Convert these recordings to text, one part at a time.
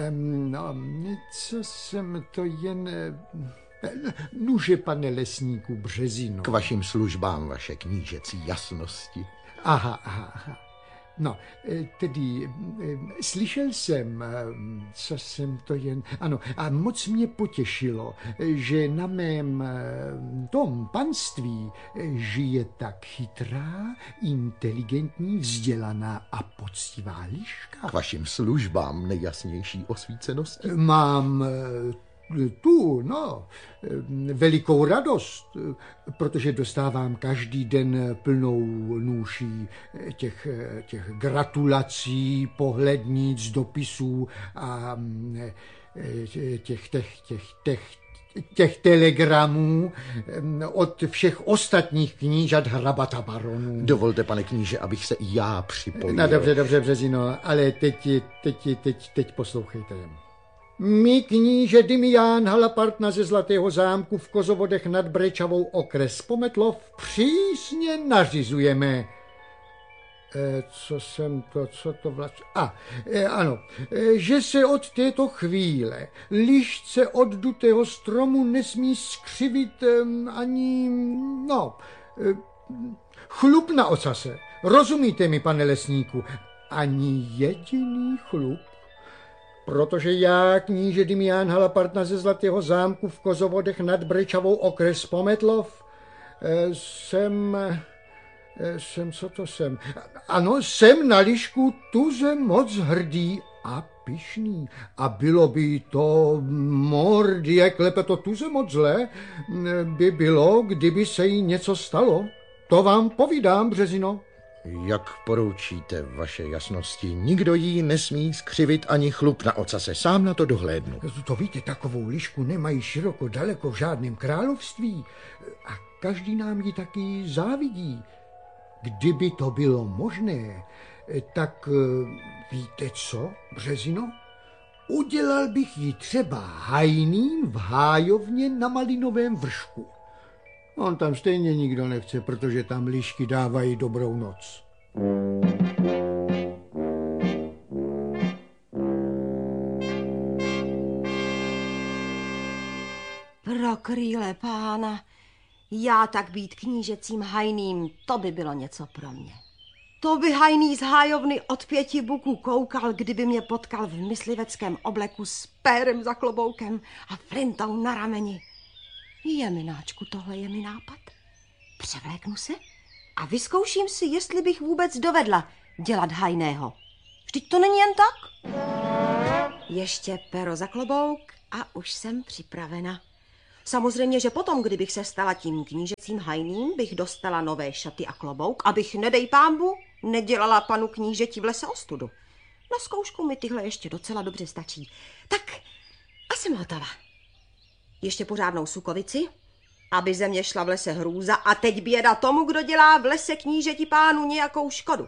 No, co jsem to jen... Nuže, pane lesníku Březino. K vašim službám, vaše knížecí jasnosti. Aha. No, tedy slyšel jsem, co jsem to jen... Ano, a moc mě potěšilo, že na mém tom panství žije tak chytrá, inteligentní, vzdělaná a poctivá liška. K vašim službám nejjasnější osvícenosti. Mám velikou radost, protože dostávám každý den plnou nůší těch gratulací, pohlednic, dopisů a těch telegramů od všech ostatních knížat hrabata baronů. Dovolte, pane kníže, abych se i já připojil. No dobře, Březino, ale teď poslouchejte. My kníže Dimián Halapartna ze Zlatého zámku v Kozovodech nad Brečavou okres Pometlov přísně nařizujeme. Ano, že se od této chvíle lišce od dutého stromu nesmí skřivit ani, chlup na ocase. Rozumíte mi, pane lesníku? Ani jediný chlup. Protože já, kníže Dimián Halapartna ze Zlatého zámku v Kozovodech nad Brečavou okres Pometlov, jsem, Ano, jsem na lišku tuze moc hrdý a pyšný. A bylo by to, mordie, klepe to tuze moc zlé, by bylo, kdyby se jí něco stalo. To vám povídám, Březino. Jak poroučíte, vaše jasnosti, nikdo jí nesmí skřivit ani chlup na ocase, sám na to dohlédnu. To víte, takovou lišku nemají široko daleko v žádném království a každý nám ji taky závidí. Kdyby to bylo možné, tak víte co, Březino? Udělal bych ji třeba hajným v hájovně na Malinovém vršku. On tam stejně nikdo nechce, protože tam lišky dávají dobrou noc. Pro krýle pána, já tak být knížecím hajným, to by bylo něco pro mě. To by hajný z hájovny od 5 buků koukal, kdyby mě potkal v mysliveckém obleku s pérem za kloboukem a flintou na rameni. Jemináčku, tohle je mi nápad. Převléknu se a vyzkouším si, jestli bych vůbec dovedla dělat hajného. Vždyť to není jen tak. Ještě pero za klobouk a už jsem připravena. Samozřejmě, že potom, kdybych se stala tím knížecím hajným, bych dostala nové šaty a klobouk, abych, nedej pámbu, nedělala panu knížeti v lese ostudu. Na zkoušku mi tyhle ještě docela dobře stačí. Tak a jsem hotova. Ještě pořádnou sukovici, aby ze mě šla v lese hrůza a teď běda tomu, kdo dělá v lese knížeti pánu nějakou škodu.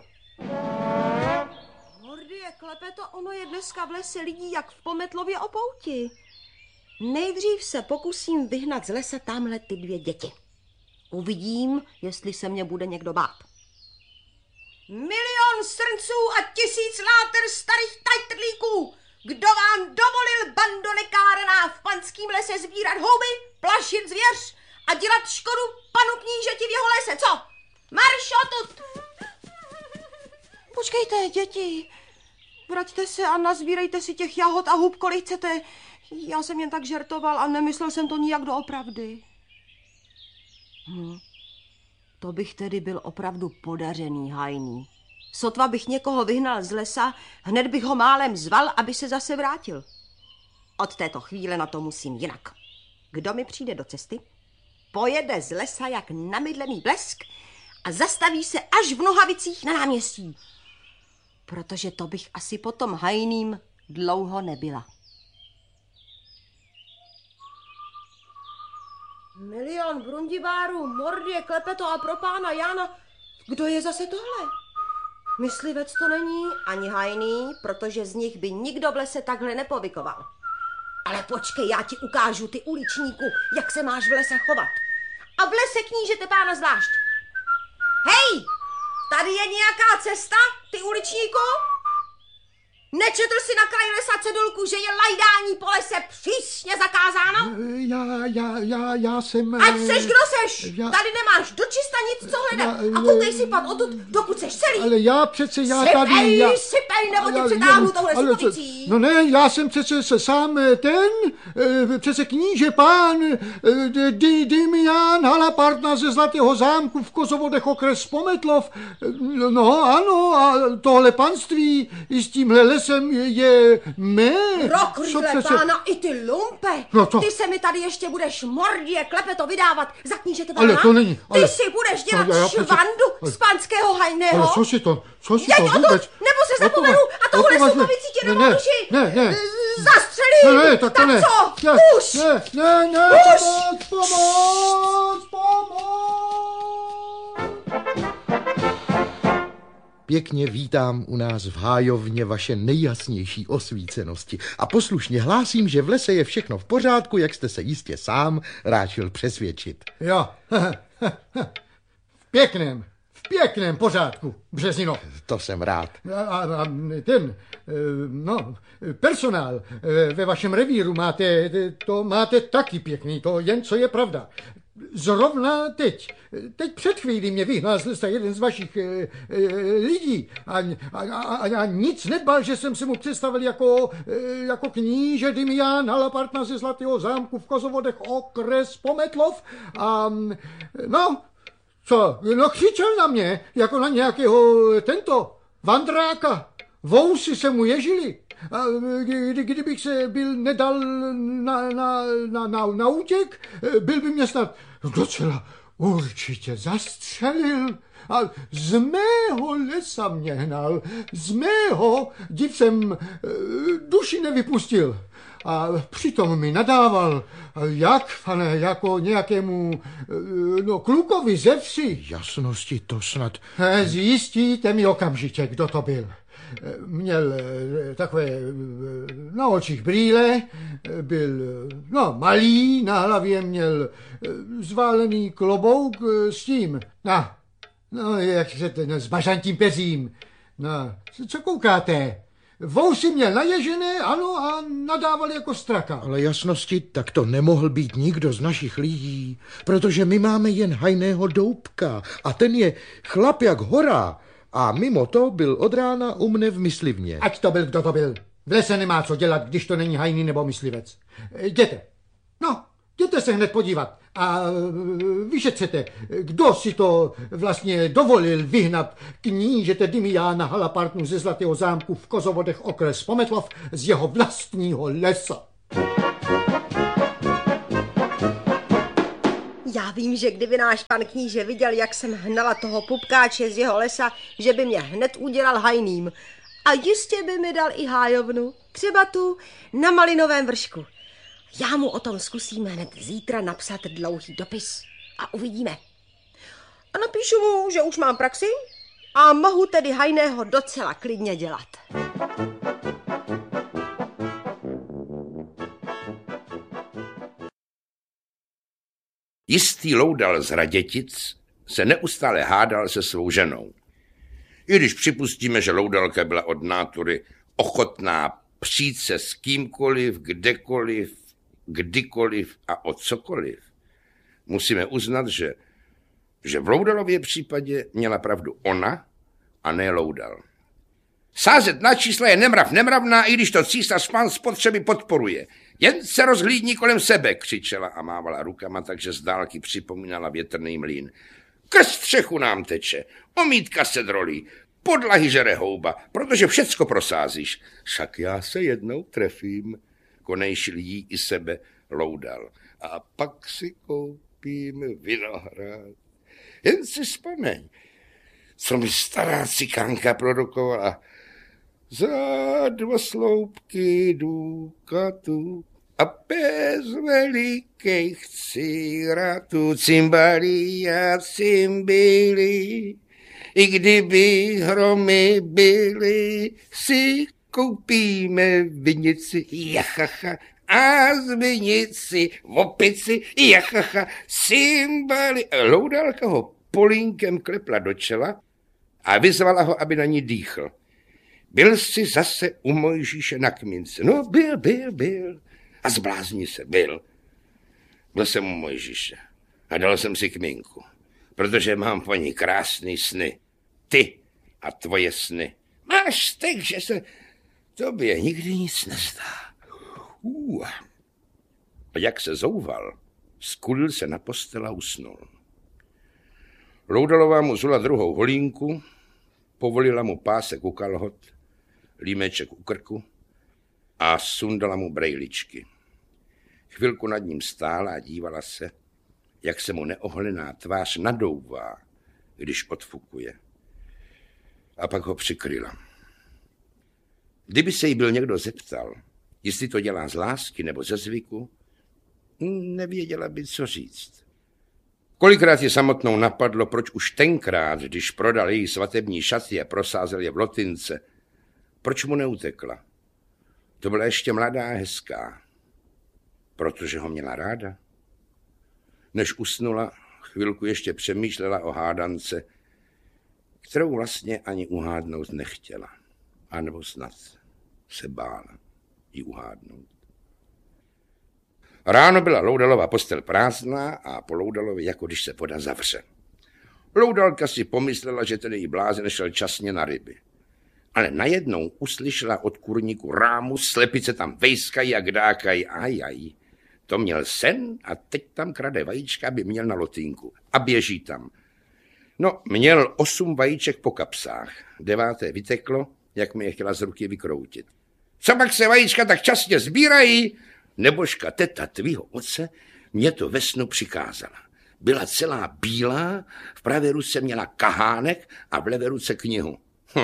Mordie, klepe to, ono je dneska v lese lidí jak v Pometlově o pouti. Nejdřív se pokusím vyhnat z lesa tamhle ty 2 děti. Uvidím, jestli se mě bude někdo bát. 1 000 000 srnců a 1000 láter starých tajtrlíků! Kdo vám dovolil, bando nekárená, v panským lese sbírat houby, plašit zvěř a dělat škodu panu knížeti v jeho lese, co? Marš odtud! Počkejte, děti, vraťte se a nazbírejte si těch jahod a hub, kolik chcete. Já jsem jen tak žertoval a nemyslel jsem to nijak doopravdy. To bych tedy byl opravdu podařený hajný. Sotva bych někoho vyhnal z lesa, hned bych ho málem zval, aby se zase vrátil. Od této chvíle na to musím jinak. Kdo mi přijde do cesty, pojede z lesa jak namydlený blesk a zastaví se až v nohavicích na náměstí. Protože to bych asi potom hajným dlouho nebyla. 1 000 000 brundibárů, mordie, klepeto a pro pána Jana. Kdo je zase tohle? Myslivec to není, ani hajný, protože z nich by nikdo v lese takhle nepovykoval. Ale počkej, já ti ukážu, ty uličníku, jak se máš v lese chovat. A v lese knížete pána zvlášť. Hej, tady je nějaká cesta, ty uličníku? Nečetl si na kraji lesa napsat cedulku, že je lajdání po lese přísně zakázáno? Já jsem... Ať seš, kdo seš! já- Tady nemáš dočista nic, co hledat. A koukej si pan odtud, dokud seš celý. Ale já přece, Sypej, nebo tě přetáhnu touhle sukovicí. No ne, já jsem přece sám přece kníže pán Dimián Halapartna ze Zlatého zámku v Kozovodech okres Pometlov. No ano, a tohle panství i s tímhle lesem je mé. Rokrýle pána, i ty lumpe. No to- Ty se mi tady ještě budeš mordě klepeto vydávat za knížete Ale pána. to není, ale- Ty si budeš dělat No, já přece- švandu z panského hajného. Ale co si to Jeď odtud, vůbec? nebo se zapomeru a tohle sukovicí tě nemám duši. Ne. Zastřelím. Ne, tak to ne. co? Ne, Už. Ne, Už. pomoc. Pěkně vítám u nás v hájovně vaše nejjasnější osvícenosti a poslušně hlásím, že v lese je všechno v pořádku, jak jste se jistě sám ráčil přesvědčit. Jo, v pěkném pořádku, Březino. To jsem rád. A ten, personál ve vašem revíru máte taky pěkný, to jen co je pravda. Zrovna teď před chvílí mě vyhnal z lesa jeden z vašich lidí a nic nedbal, že jsem se mu představil jako kníže Dimián Halapartna ze Zlatého zámku v Kozovodech okres Pometlov a křičel na mě, jako na nějakého vandráka. Vousy se mu ježili. A kdybych se nedal na útěk, byl by mě snad docela určitě zastřelil. A z mého lesa mě hnal, div jsem duši nevypustil. A přitom mi nadával, jako nějakému klukovi ze vsi. Jasnosti to snad... Zjistíte mi okamžitě, kdo to byl. Měl takové na očích brýle, byl malý, na hlavě měl zválený klobouk s tím, jak se s bažantím peřím. Co koukáte? Vousy měl naježené, ano, a nadával jako straka. Ale jasnosti, tak to nemohl být nikdo z našich lidí, protože my máme jen hajného Doubka a ten je chlap jak hora a mimo to byl od rána u mne v myslivně. Ať to byl, kdo to byl. V lese nemá co dělat, když to není hajný nebo myslivec. Jděte se hned podívat a vyšetřete, kdo si to vlastně dovolil vyhnat knížete Dimiána Halapartnu ze Zlatého zámku v Kozovodech okres Pometlov z jeho vlastního lesa. Já vím, že kdyby náš pan kníže viděl, jak jsem hnala toho pupkáče z jeho lesa, že by mě hned udělal hajným. A jistě by mi dal i hájovnu, třeba tu na Malinovém vršku. Já mu o tom zkusím hned zítra napsat dlouhý dopis a uvidíme. A napíšu mu, že už mám praxi a mohu tedy hajného docela klidně dělat. Jistý loudal z Hradětic se neustále hádal se svou ženou. I když připustíme, že loudalka byla od nátury ochotná přijít se s kýmkoliv, kdekoliv, kdykoliv a o cokoliv, musíme uznat, že v Loudalově případě měla pravdu ona a ne Loudal. Sázet na čísla je nemravná, i když to císař pán spotřeby podporuje. Jen se rozhlídni kolem sebe, křičela a mávala rukama, takže z dálky připomínala větrný mlýn. Ke střechu nám teče, omítka se drolí, podlahy žere houba, protože všecko prosázíš. Však já se jednou trefím, konejšil jí i sebe Loudal. A pak si koupím vinohrad. Jen si vzpomeň, co mi stará cikánka produkovala. Za 2 sloupky důkatu a bez velikých círatů cimbalí a cimbily. I kdyby hromy byly, si koupíme vinici, jachacha, a z vinici opici, jachacha, cimbaly. Loudalka ho polínkem klepla do čela a vyzvala ho, aby na ní dýchl. Byl jsi zase u Mojžíše na kmínce. No, byl. A zblázni se, byl. Byl jsem u Mojžíše a dal jsem si kmínku, protože mám po ní krásný sny. Ty a tvoje sny. Máš stek, že se tobě nikdy nic nezdá. A jak se zouval, skulil se na postel a usnul. Loudalová mu zula druhou holínku, povolila mu pásek u kalhot, límeček u krku a sundala mu brejličky. Chvilku nad ním stála a dívala se, jak se mu neohlená tvář nadouvá, když odfukuje. A pak ho přikryla. Kdyby se jí byl někdo zeptal, jestli to dělá z lásky nebo ze zvyku, nevěděla by, co říct. Kolikrát je samotnou napadlo, proč už tenkrát, když prodal její svatební šaty a prosázel je v Lotynce, proč mu neutekla. To byla ještě mladá a hezká. Protože ho měla ráda. Než usnula, chvilku ještě přemýšlela o hádance, kterou vlastně ani uhádnout nechtěla. A nebo snad se bála ji uhádnout. Ráno byla Loudalova postel prázdná a po Loudalovi, jako když se voda zavře. Loudalka si pomyslela, že ten její blázen šel časně na ryby. Ale najednou uslyšela od kurníku rámu, slepice tam vejskají a kdákají. Ajaj. To měl sen a teď tam krade vajíčka, aby měl na Lotynku. A běží tam. No, měl 8 vajíček po kapsách. 9. vyteklo, jak mi je chtěla z ruky vykroutit. Co pak se vajíčka tak časně sbírají? Nebožka teta tvýho otce mě to ve snu přikázala. Byla celá bílá, v pravé ruce měla kahánek a v levé ruce knihu.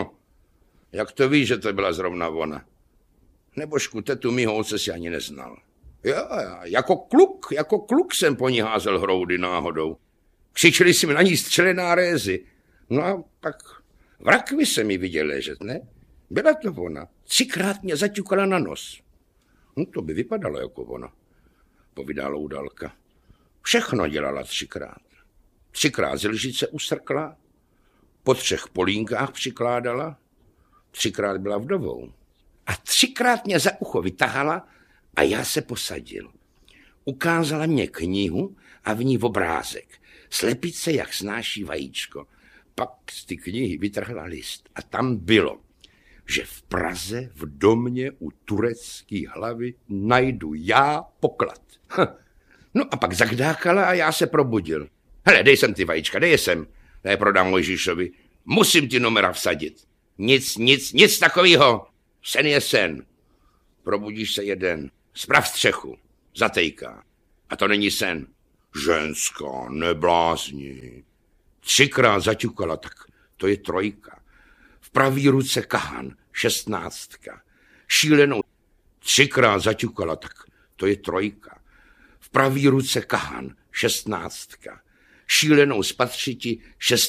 Jak to víš, že to byla zrovna ona? Nebožku tetu mýho otce si ani neznal. Já, jako kluk jsem po ní házel hroudy náhodou. Křičeli si mi na ní střelená rézy. No a pak v rakvi se mi viděl ležet, ne? Byla to ona. 3krát mě zaťukala na nos. No to by vypadalo jako ona, povídá Loudalka. Všechno dělala 3krát. 3krát z lžice ustrkla, po 3 polínkách přikládala, 3krát byla vdovou. A 3krát mě za ucho vytahala a já se posadil. Ukázala mě knihu a v ní obrázek. Slepice, jak snáší vajíčko. Pak z ty knihy vytrhla list a tam bylo, že v Praze v domě u turecké hlavy najdu já poklad. No a pak zakdákala a já se probudil. Hele, dej sem ty vajíčka, dej je sem. Já je prodám Mojžíšovi. Musím ti numera vsadit. Nic takového. Sen je sen. Probudíš se jeden. Sprav střechu. Zatejká. A to není sen. Ženská, neblázni. 3krát zaťukala, tak to je 3. V pravý ruce kahan, 16. Šílenou 3krát zaťukala, tak to je 3. V pravý ruce kahan, 16. Šílenou spatřiti 16.